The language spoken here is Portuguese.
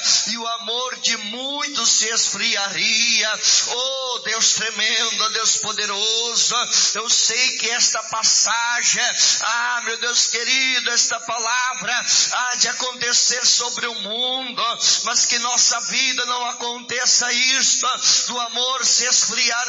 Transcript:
e o amor de muitos se esfriaria. Oh Deus tremendo, Deus poderoso, eu sei que esta passagem, meu Deus querido, esta palavra há de acontecer sobre o mundo, mas que nossa vida não aconteça isto, do amor se esfriar